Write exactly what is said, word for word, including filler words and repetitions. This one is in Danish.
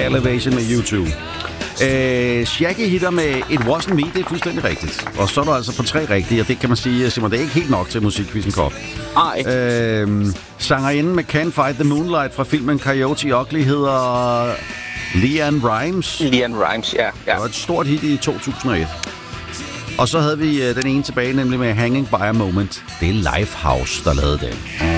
Elevation med U to. Øh, Shaggy hitter med It Wasn't Me, det er fuldstændig rigtigt. Og så er du altså på tre rigtige, og det kan man sige, Simon, det er ikke helt nok til musikquizzen Kop. Nej. Øh, sangerinden med Can't Fight the Moonlight fra filmen Coyote Ugly hedder LeAnn Rimes. LeAnn Rimes, ja. ja. Det var et stort hit i to tusind og et. Og så havde vi øh, den ene tilbage, nemlig med Hanging by a Moment. Det er Lifehouse, der lavede den.